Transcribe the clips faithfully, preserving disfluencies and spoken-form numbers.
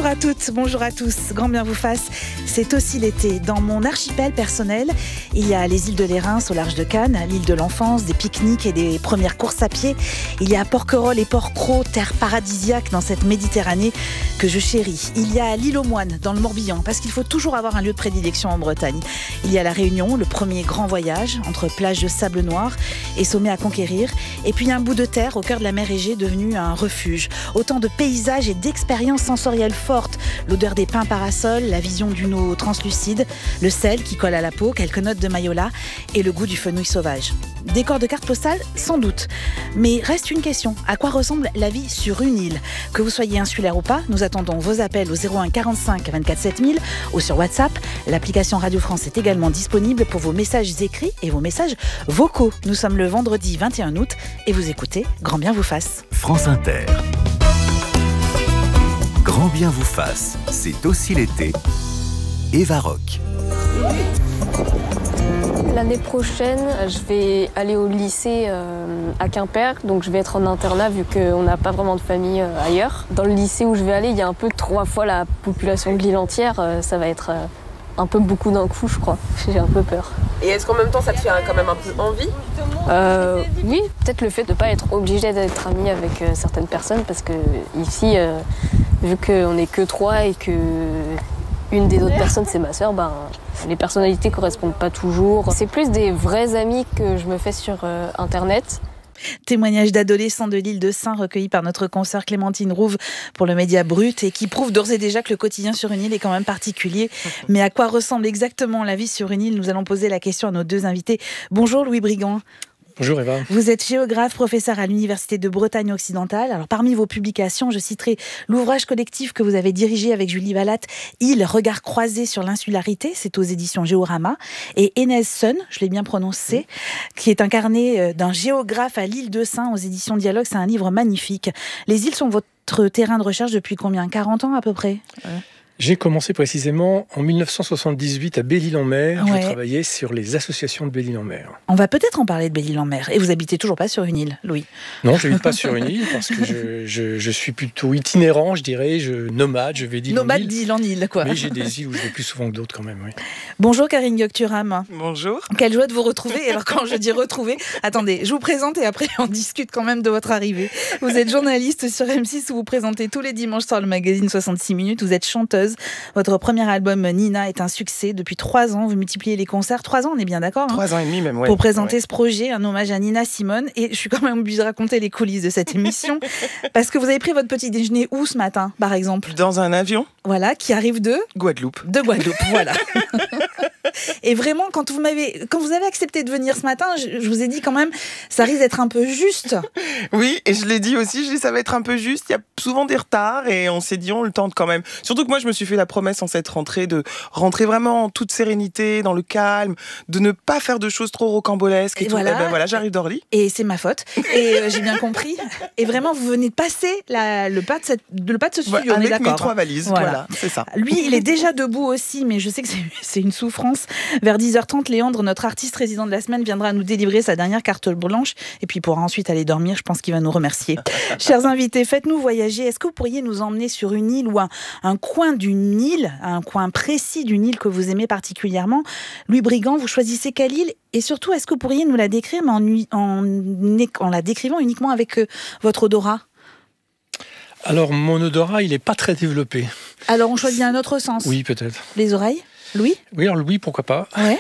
Bonjour à toutes, bonjour à tous, grand bien vous fasse. C'est aussi l'été. Dans mon archipel personnel, il y a les îles de Lérins au large de Cannes, l'île de l'enfance, des pique-niques et des premières courses à pied. Il y a Porquerolles et Port-Cros, terre paradisiaque dans cette Méditerranée que je chéris. Il y a l'île aux Moines dans le Morbihan, parce qu'il faut toujours avoir un lieu de prédilection en Bretagne. Il y a la Réunion, le premier grand voyage entre plages de sable noir et sommets à conquérir. Et puis un bout de terre au cœur de la mer Égée devenu un refuge. Autant de paysages et d'expériences sensorielles fortes. L'odeur des pins parasols, la vision d'une eau translucide, le sel qui colle à la peau, quelques notes de maïola et le goût du fenouil sauvage. Décor de carte postale, sans doute. Mais reste une question. À quoi ressemble la vie sur une île ? Que vous soyez insulaire ou pas, nous attendons vos appels au zéro un quarante-cinq vingt-quatre sept mille ou sur WhatsApp. L'application Radio France est également disponible pour vos messages écrits et vos messages vocaux. Nous sommes le vendredi vingt et un août et vous écoutez Grand bien vous fasse. France Inter. Grand bien vous fasse, c'est aussi l'été. Eva Rock. L'année prochaine, je vais aller au lycée euh, à Quimper, donc je vais être en internat vu qu'on n'a pas vraiment de famille euh, ailleurs. Dans le lycée où je vais aller, il y a un peu trois fois la population de l'île entière, euh, ça va être euh, un peu beaucoup d'un coup, je crois. J'ai un peu peur. Et est-ce qu'en même temps, ça te fait quand même un peu envie ? euh, Oui, peut-être le fait de ne pas être obligé d'être ami avec euh, certaines personnes, parce que ici, euh, vu qu'on n'est que trois et que une des autres personnes, c'est ma sœur, ben, les personnalités ne correspondent pas toujours. C'est plus des vrais amis que je me fais sur euh, Internet. Témoignage d'adolescents de l'île de Sein recueilli par notre consoeur Clémentine Rouve pour le Média Brut et qui prouve d'ores et déjà que le quotidien sur une île est quand même particulier. Mais à quoi ressemble exactement la vie sur une île ? Nous allons poser la question à nos deux invités. Bonjour Louis Brigand. Bonjour Eva. Vous êtes géographe, professeur à l'Université de Bretagne occidentale. Alors parmi vos publications, je citerai l'ouvrage collectif que vous avez dirigé avec Julie Vallat, Île, regard croisé sur l'insularité, c'est aux éditions Géorama, et Enes Sun, je l'ai bien prononcé, qui est incarné d'un géographe à l'île de Sein aux éditions Dialogue. C'est un livre magnifique. Les îles sont votre terrain de recherche depuis combien ? quarante ans à peu près ? ouais. J'ai commencé précisément en dix-neuf cent soixante-dix-huit à Belle-Île-en-Mer. Ouais. Je travaillais sur les associations de Belle-Île-en-Mer. On va peut-être en parler de Belle-Île-en-Mer. Et vous habitez toujours pas sur une île, Louis ? Non, je n'habite pas sur une île parce que je, je, je suis plutôt itinérant, je dirais, je, nomade, je vais d'île Nomade en île. d'île en île, quoi. Mais j'ai des îles où je vais plus souvent que d'autres quand même, oui. Bonjour Karine Gökturam. Bonjour. Quelle joie de vous retrouver. Alors quand je dis retrouver, attendez, je vous présente et après on discute quand même de votre arrivée. Vous êtes journaliste sur M six où vous présentez tous les dimanches sur le magazine soixante-six minutes. Vous êtes chanteuse. Votre premier album Nina est un succès. Depuis trois ans, vous multipliez les concerts. Trois ans, on est bien d'accord, hein, Trois ans et demi même, ouais. pour présenter ouais. ce projet, un hommage à Nina Simone. Et je suis quand même obligée de raconter les coulisses de cette émission parce que vous avez pris votre petit déjeuner où ce matin, par exemple ? Dans un avion, Voilà, qui arrive de Guadeloupe. de Guadeloupe, voilà. Et vraiment, quand vous m'avez, quand vous avez accepté de venir ce matin, je, je vous ai dit quand même, ça risque d'être un peu juste. Oui, et je l'ai dit aussi, je dis ça va être un peu juste. Il y a souvent des retards et on s'est dit on le tente quand même. Surtout que moi, je me suis fait la promesse en cette rentrée de rentrer vraiment en toute sérénité, dans le calme, de ne pas faire de choses trop rocambolesques et, Et tout. voilà. Et ben voilà, j'arrive d'Orly. Et c'est ma faute. Et euh, j'ai bien compris. Et vraiment, vous venez de passer la, le pas de cette, le pas de ce studio. Ouais, on est avec mes d'accord. trois valises, Voilà. voilà, c'est ça. Lui, il est déjà debout aussi, mais je sais que c'est, c'est une souffrance. Vers dix heures trente, Léandre, notre artiste résident de la semaine, viendra nous délivrer sa dernière carte blanche et puis pourra ensuite aller dormir. Je pense qu'il va nous remercier. Chers invités, faites-nous voyager. Est-ce que vous pourriez nous emmener sur une île ou un, un coin d'une île, un coin précis d'une île que vous aimez particulièrement ? Louis Brigand, vous choisissez quelle île ? Et surtout, est-ce que vous pourriez nous la décrire, mais en, en, en la décrivant uniquement avec euh, votre odorat ? Alors, mon odorat, il n'est pas très développé. Alors, on choisit un autre sens. Oui, peut-être. Les oreilles ? Louis ? Oui, alors Louis, pourquoi pas. Ouais.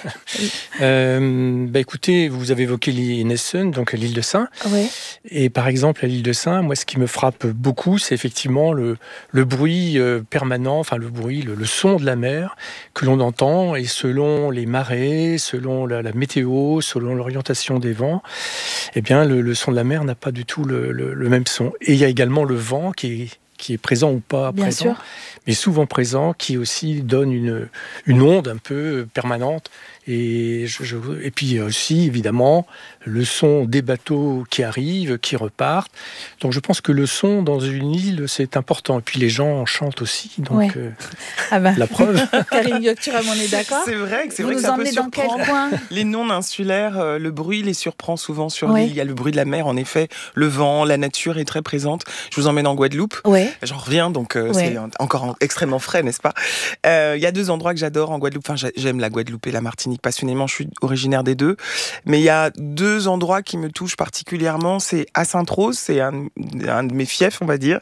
euh, bah écoutez, vous avez évoqué l'île Nessun, donc l'île de Sein. Ouais. Et par exemple, à l'île de Sein, moi, ce qui me frappe beaucoup, c'est effectivement le, le bruit euh, permanent, enfin le bruit, le, le son de la mer que l'on entend. Et selon les marées, selon la, la météo, selon l'orientation des vents, eh bien, le, le son de la mer n'a pas du tout le, le, le même son. Et il y a également le vent qui est qui est présent ou pas Bien présent, sûr. mais souvent présent, qui aussi donne une, une onde un peu permanente Et, je, je, et puis aussi, évidemment, le son des bateaux qui arrivent, qui repartent. Donc je pense que le son dans une île, c'est important. Et puis les gens chantent aussi, donc ouais. euh, ah bah. la preuve. Karine Yocturam, on est d'accord. C'est vrai que c'est Vous vrai nous que ça emmenez peut dans quel coin? Les non-insulaires, euh, le bruit les surprend souvent sur ouais. l'île. Il y a le bruit de la mer, en effet, le vent, la nature est très présente. Je vous emmène en Guadeloupe. Ouais. J'en reviens, donc euh, ouais. c'est encore en, extrêmement frais, n'est-ce pas? Euh, Il y a deux endroits que j'adore en Guadeloupe. Enfin, j'aime la Guadeloupe et la Martinique passionnément. Je suis originaire des deux. Mais il y a deux endroits qui me touchent particulièrement. C'est à Sainte-Rose, c'est un, un de mes fiefs, on va dire.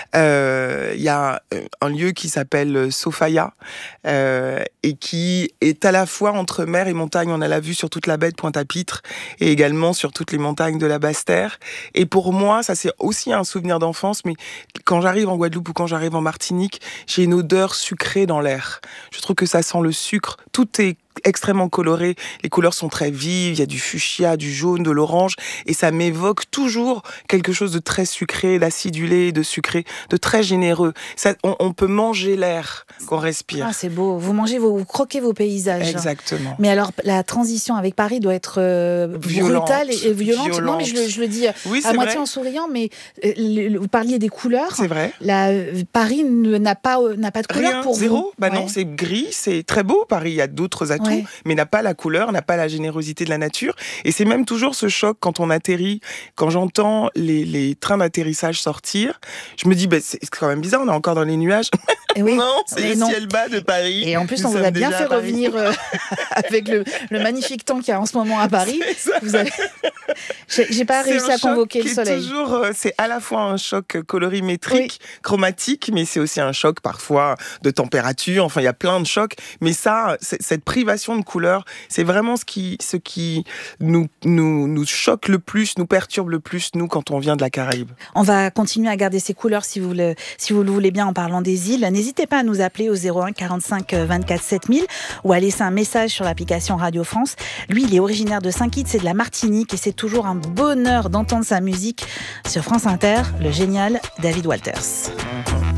Euh, il y a un lieu qui s'appelle Sofaya euh, et qui est à la fois entre mer et montagne. On a la vue sur toute la baie de Pointe-à-Pitre et également sur toutes les montagnes de la Basse-Terre. Et pour moi, ça c'est aussi un souvenir d'enfance, mais quand j'arrive en Guadeloupe ou quand j'arrive en Martinique, j'ai une odeur sucrée dans l'air. Je trouve que ça sent le sucre. Tout est extrêmement coloré, les couleurs sont très vives, il y a du fuchsia, du jaune, de l'orange, et ça m'évoque toujours quelque chose de très sucré, d'acidulé, de sucré, de très généreux. Ça, on, on peut manger l'air qu'on respire. Ah, c'est beau, vous mangez, vos, vous croquez vos paysages. Exactement. Mais alors, la transition avec Paris doit être euh, violente, brutale et, et violente. violente. Non, mais je le, je le dis oui, à moitié vrai. en souriant, mais euh, le, vous parliez des couleurs. C'est vrai. La, Paris n'a pas, n'a pas de couleur Rien, pour zéro. vous. Bah ouais. non, c'est gris, c'est très beau. Paris, il y a d'autres atouts, ouais. mais n'a pas la couleur, n'a pas la générosité de la nature. Et c'est même toujours ce choc quand on atterrit, quand j'entends les, les trains d'atterrissage sortir, je me dis, bah, c'est quand même bizarre, on est encore dans les nuages. Et oui, non, c'est le non. ciel bas de Paris. Et en plus, Nous on vous a bien fait revenir euh, avec le, le magnifique temps qu'il y a en ce moment à Paris. Vous avez... J'ai pas c'est réussi à convoquer le soleil. Toujours, euh, c'est à la fois un choc colorimétrique, oui. chromatique, mais c'est aussi un choc parfois de température. Enfin, il y a plein de chocs. Mais ça, cette privation de couleurs, c'est vraiment ce qui, ce qui nous, nous, nous choque le plus, nous perturbe le plus, nous, quand on vient de la Caraïbe. On va continuer à garder ces couleurs si vous le, si vous le voulez bien en parlant des îles. N'hésitez pas à nous appeler au zéro un quarante-cinq vingt-quatre sept mille ou à laisser un message sur l'application Radio France. Lui, il est originaire de Saint-Kitts, c'est de la Martinique et c'est toujours un bonheur d'entendre sa musique sur France Inter, le génial David Walters. Mmh.